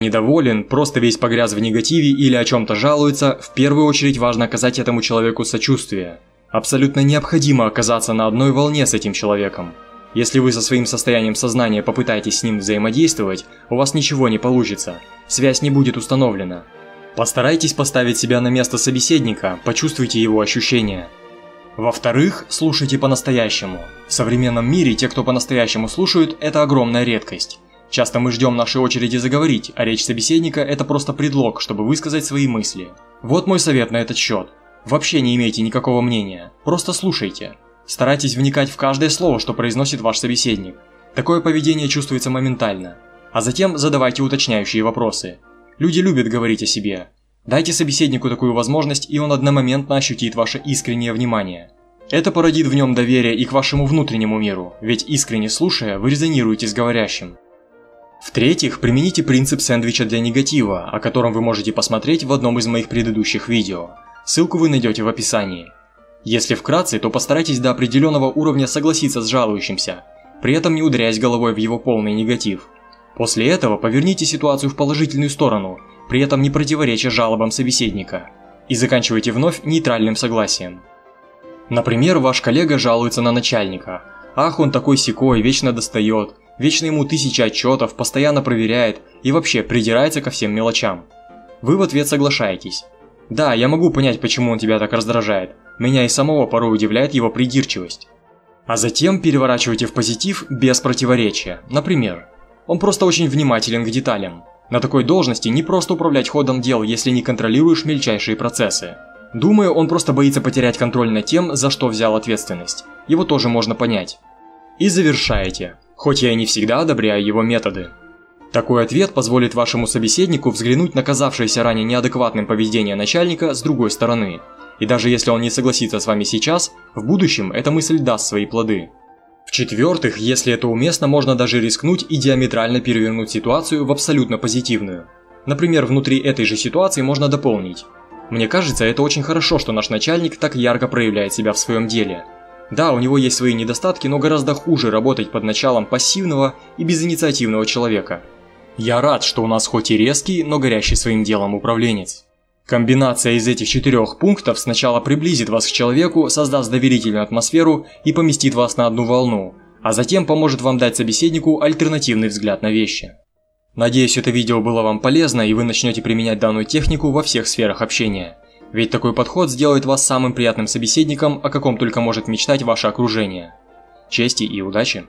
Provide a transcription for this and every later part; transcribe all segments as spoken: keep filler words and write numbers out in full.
недоволен, просто весь погряз в негативе или о чем-то жалуется, в первую очередь важно оказать этому человеку сочувствие. Абсолютно необходимо оказаться на одной волне с этим человеком. Если вы со своим состоянием сознания попытаетесь с ним взаимодействовать, у вас ничего не получится, связь не будет установлена. Постарайтесь поставить себя на место собеседника, почувствуйте его ощущения. Во-вторых, слушайте по-настоящему. В современном мире те, кто по-настоящему слушают, это огромная редкость. Часто мы ждем нашей очереди заговорить, а речь собеседника – это просто предлог, чтобы высказать свои мысли. Вот мой совет на этот счет. Вообще не имейте никакого мнения, просто слушайте. Старайтесь вникать в каждое слово, что произносит ваш собеседник. Такое поведение чувствуется моментально. А затем задавайте уточняющие вопросы. Люди любят говорить о себе. Дайте собеседнику такую возможность, и он одномоментно ощутит ваше искреннее внимание. Это породит в нем доверие и к вашему внутреннему миру, ведь искренне слушая, вы резонируете с говорящим. В-третьих, примените принцип сэндвича для негатива, о котором вы можете посмотреть в одном из моих предыдущих видео. Ссылку вы найдете в описании. Если вкратце, то постарайтесь до определенного уровня согласиться с жалующимся, при этом не ударяясь головой в его полный негатив. После этого поверните ситуацию в положительную сторону, при этом не противореча жалобам собеседника, и заканчивайте вновь нейтральным согласием. Например, ваш коллега жалуется на начальника. Ах, он такой-сякой, вечно достает, вечно ему тысяча отчетов, постоянно проверяет и вообще придирается ко всем мелочам. Вы в ответ соглашаетесь. Да, я могу понять, почему он тебя так раздражает, меня и самого порой удивляет его придирчивость. А затем переворачивайте в позитив без противоречия. Например, он просто очень внимателен к деталям. На такой должности не просто управлять ходом дел, если не контролируешь мельчайшие процессы. Думаю, он просто боится потерять контроль над тем, за что взял ответственность. Его тоже можно понять. И завершаете. Хоть я и не всегда одобряю его методы. Такой ответ позволит вашему собеседнику взглянуть на казавшееся ранее неадекватным поведение начальника с другой стороны. И даже если он не согласится с вами сейчас, в будущем эта мысль даст свои плоды. В-четвертых, если это уместно, можно даже рискнуть и диаметрально перевернуть ситуацию в абсолютно позитивную. Например, внутри этой же ситуации можно дополнить. Мне кажется, это очень хорошо, что наш начальник так ярко проявляет себя в своем деле. Да, у него есть свои недостатки, но гораздо хуже работать под началом пассивного и безинициативного человека. Я рад, что у нас хоть и резкий, но горящий своим делом управленец. Комбинация из этих четырех пунктов сначала приблизит вас к человеку, создаст доверительную атмосферу и поместит вас на одну волну, а затем поможет вам дать собеседнику альтернативный взгляд на вещи. Надеюсь, это видео было вам полезно и вы начнете применять данную технику во всех сферах общения. Ведь такой подход сделает вас самым приятным собеседником, о каком только может мечтать ваше окружение. Чести и удачи!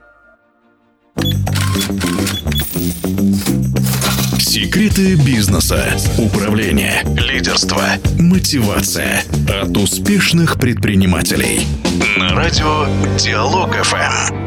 Секреты бизнеса, управление, лидерство, мотивация от успешных предпринимателей. На радио Диалог эф эм.